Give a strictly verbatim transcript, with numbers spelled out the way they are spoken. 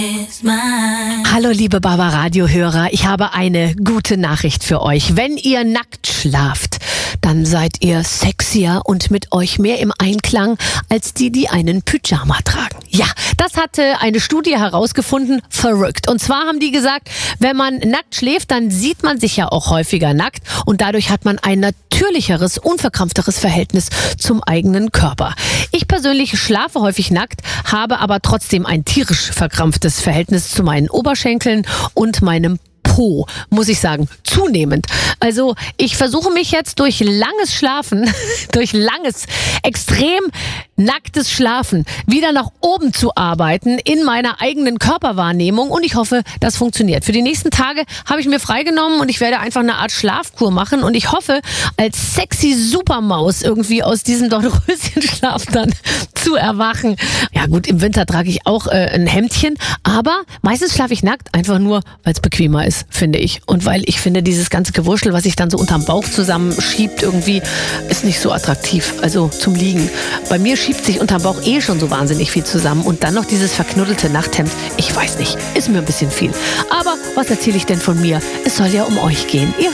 Hallo liebe Barbaradio-Hörer, ich habe eine gute Nachricht für euch. Wenn ihr nackt schlaft, dann seid ihr sexier und mit euch mehr im Einklang als die, die einen Pyjama tragen. Ja, das hatte eine Studie herausgefunden, verrückt. Und zwar haben die gesagt, wenn man nackt schläft, dann sieht man sich ja auch häufiger nackt und dadurch hat man ein natürlicheres, unverkrampfteres Verhältnis zum eigenen Körper. Ich persönlich schlafe häufig nackt, habe aber trotzdem ein tierisch verkrampftes Verhältnis zu meinen Oberschenkeln und meinem Po, muss ich sagen, zunehmend. Also ich versuche mich jetzt durch langes Schlafen, durch langes, extrem nacktes Schlafen wieder nach oben zu arbeiten in meiner eigenen Körperwahrnehmung und ich hoffe, das funktioniert. Für die nächsten Tage habe ich mir freigenommen und ich werde einfach eine Art Schlafkur machen und ich hoffe, als sexy Supermaus irgendwie aus diesem Dornröschenschlaf dann zu erwachen. Ja gut, im Winter trage ich auch äh, ein Hemdchen, aber meistens schlafe ich nackt, einfach nur, weil es bequemer ist, finde ich. Und weil ich finde, dieses ganze Gewurschtel, was sich dann so unterm Bauch zusammenschiebt, irgendwie ist nicht so attraktiv, also zum Liegen. Bei mir schiebt sich unterm Bauch eh schon so wahnsinnig viel zusammen und dann noch dieses verknuddelte Nachthemd, ich weiß nicht, ist mir ein bisschen viel. Aber was erzähle ich denn von mir? Es soll ja um euch gehen. Ihr